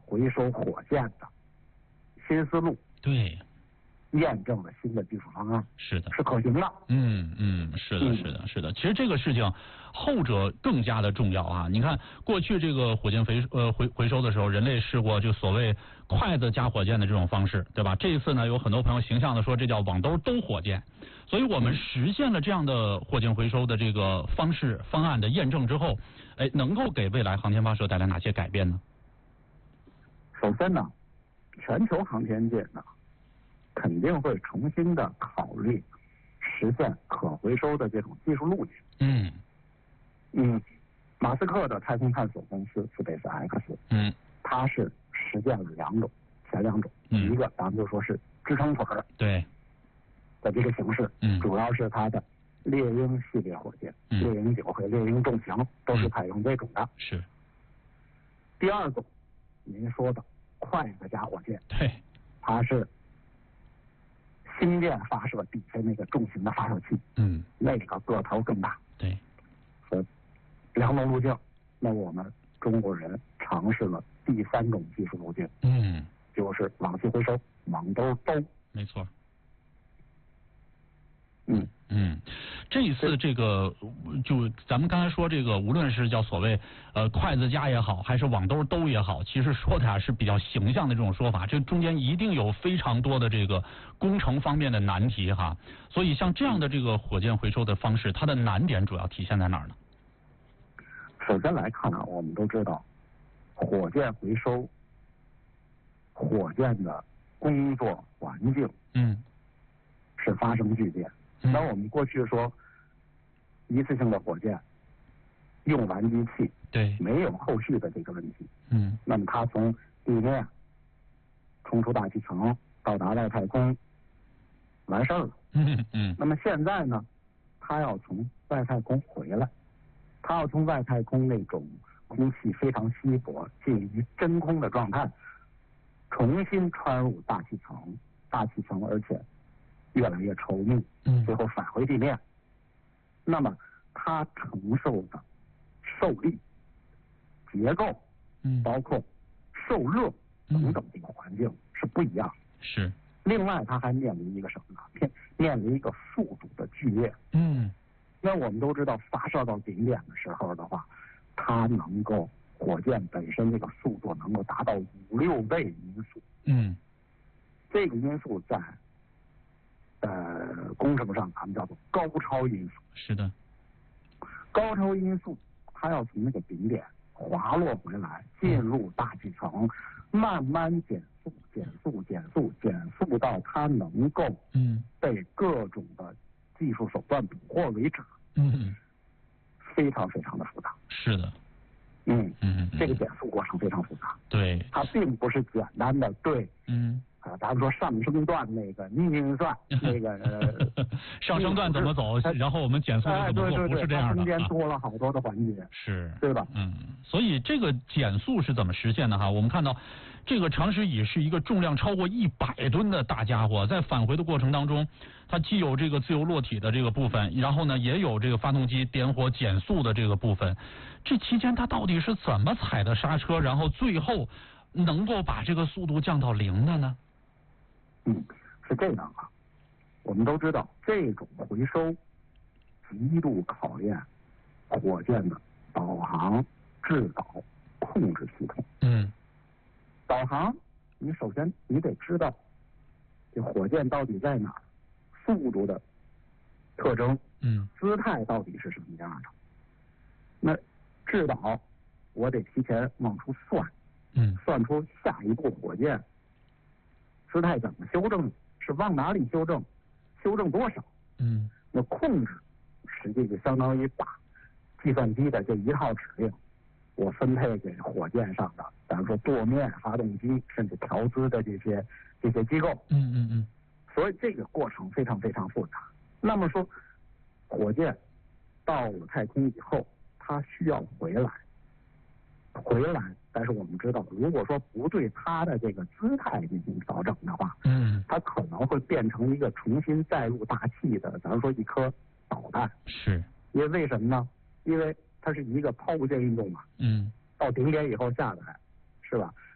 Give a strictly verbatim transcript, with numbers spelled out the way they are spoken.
回收火箭的新思路， 对， 验证了新的技术方案， 是的， 是可行的。 嗯嗯，是的， 嗯是的，是的。其实这个事情，后者更加的重要啊！你看，过去这个火箭回呃回回收的时候，人类试过就所谓筷子加火箭的这种方式，对吧？这一次呢，有很多朋友形象的说这叫网兜兜火箭。所以我们实现了这样的火箭回收的这个方式方案的验证之后，哎，能够给未来航天发射带来哪些改变呢？ 首先呢，全球航天界呢，肯定会重新的考虑实现可回收的这种技术路径。 嗯嗯，马斯克的太空探索公司 SpaceX， 嗯， 它是实现了两种，前两种， 嗯一个咱们就说是支撑腿儿对， 的这个形式， 嗯主要是它的猎鹰系列火箭， 嗯猎鹰九和猎鹰重型都是采用这种的。 是， 第二种，您说的筷子加火箭， 对， 它是星链发射底下那个重型的发射器， 嗯， 那个个头更大， 对， 和两种路径。那我们中国人尝试了第三种技术路径， 嗯， 就是往期回收，往兜兜。 没错。 嗯嗯，这一次这个就咱们刚才说这个，无论是叫所谓呃筷子夹也好，还是网兜兜也好，其实说的啊是比较形象的这种说法，这中间一定有非常多的这个工程方面的难题哈。所以像这样的这个火箭回收的方式，它的难点主要体现在哪儿呢？ 首先来看啊，我们都知道，火箭回收，火箭的工作环境嗯是发生巨变。 嗯那我们过去说，一次性的火箭用完机器， 对， 没有后续的这个问题。 嗯那么它从地面冲出大气层，到达外太空，完事儿了。 嗯嗯那么现在呢，它要从外太空回来，它要从外太空那种空气非常稀薄、近于真空的状态，重新穿入大气层，大气层而且越来越稠密， 嗯最后返回地面。那么它承受的受力、结构， 嗯， 包括受热等等这个环境是不一样的。 是， 另外，它还面临一个什么呢？面面临一个速度的剧烈。 嗯因为我们都知道，发射到顶点的时候的话，它能够火箭本身这个速度能够达到五六倍音速。 嗯这个音速在呃工程上咱们叫做高超音速。 是的， 高超音速它要从那个顶点滑落回来，进入大气层，慢慢减速、减速、减速、减速到它能够嗯被各种的技术手段捕获为止， 嗯， 非常非常的复杂。 是的， 嗯嗯， 这个减速过程非常复杂， 对， 它并不是简单的对嗯。 啊，咱们说上升段那个运算那个呃上升段怎么走，然后我们减速哎怎么做， 对对对， 不是这样的。 中间多了好多的环节， 是， 对吧？ 嗯，所以这个减速是怎么实现的哈？我们看到，这个长驶乙是一个重量超过一百吨的大家伙，在返回的过程当中，它既有这个自由落体的这个部分，然后呢，也有这个发动机点火减速的这个部分。这期间它到底是怎么踩的刹车，然后最后能够把这个速度降到零的呢？ 嗯，是这样啊。我们都知道，这种回收极度考验火箭的导航、制导、控制系统。 嗯， 导航，你首先你得知道这火箭到底在哪儿，速度的特征， 嗯， 姿态到底是什么样的。那制导，我得提前往出算， 嗯， 算出下一步火箭姿态怎么修正，是往哪里修正，修正多少。 嗯， 那控制实际就相当于把计算机的这一套指令，我分配给火箭上的，咱说舵面、发动机，甚至调姿的这些这些机构。 嗯嗯嗯。 所以这个过程非常非常复杂。那么说，火箭到了太空以后，它需要回来，回来。但是我们知道，如果说不对它的这个姿态进行调整的话， 嗯， 它可能会变成一个重新载入大气的，咱说一颗导弹。 是。 因为为什么呢？因为它是一个抛物线运动嘛。 嗯。 到顶点以后下来，是吧？